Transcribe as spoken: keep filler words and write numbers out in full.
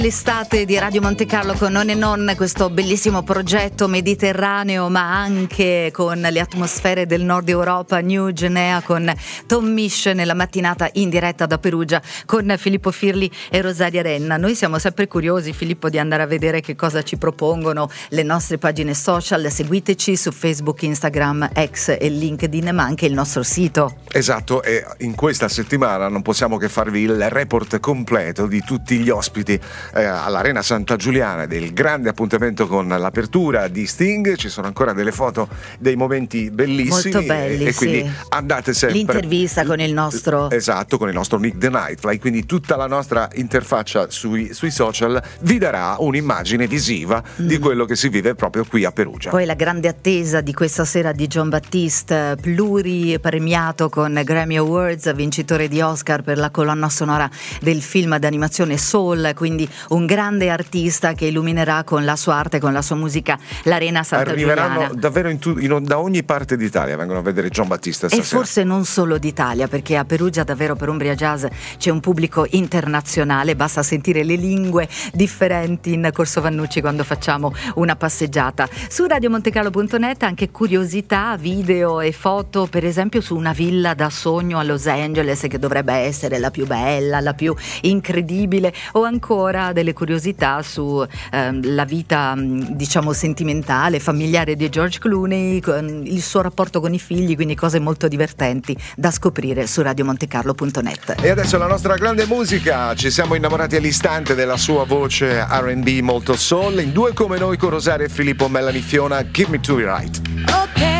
L'estate di Radio Monte Carlo con Non e Non, questo bellissimo progetto mediterraneo, ma anche con le atmosfere del nord Europa, New Guinea, con Tom Misch nella mattinata in diretta da Perugia con Filippo Firli e Rosaria Renna. Noi siamo sempre curiosi, Filippo, di andare a vedere che cosa ci propongono le nostre pagine social. Seguiteci su Facebook, Instagram, X e LinkedIn, ma anche il nostro sito. Esatto, e in questa settimana non possiamo che farvi il report completo di tutti gli ospiti Eh, all'Arena Santa Giuliana, del grande appuntamento con l'apertura di Sting. Ci sono ancora delle foto dei momenti bellissimi, molto belli, e, e quindi sì. andate sempre. L'intervista con il nostro esatto, con il nostro Nick the Nightfly, quindi tutta la nostra interfaccia sui, sui social vi darà un'immagine visiva mm. di quello che si vive proprio qui a Perugia. Poi la grande attesa di questa sera di Jon Batiste, pluripremiato con Grammy Awards, vincitore di Oscar per la colonna sonora del film d'animazione Soul, quindi un grande artista che illuminerà con la sua arte, con la sua musica, l'Arena Santa Arriveranno Giuliana. Arriveranno davvero in tu, in, da ogni parte d'Italia, vengono a vedere Jon Batiste stasera. E forse non solo d'Italia, perché a Perugia davvero per Umbria Jazz c'è un pubblico internazionale, basta sentire le lingue differenti in Corso Vannucci quando facciamo una passeggiata. Su radiomontecarlo punto net anche curiosità, video e foto, per esempio su una villa da sogno a Los Angeles che dovrebbe essere la più bella, la più incredibile, o ancora delle curiosità su ehm, la vita diciamo sentimentale, familiare di George Clooney, con il suo rapporto con i figli, quindi cose molto divertenti da scoprire su radiomontecarlo punto net. E adesso la nostra grande musica, ci siamo innamorati all'istante della sua voce R and B molto soul, in Due come noi con Rosaria e Filippo, Melanie Fiona, Give Me To Be Right. Okay.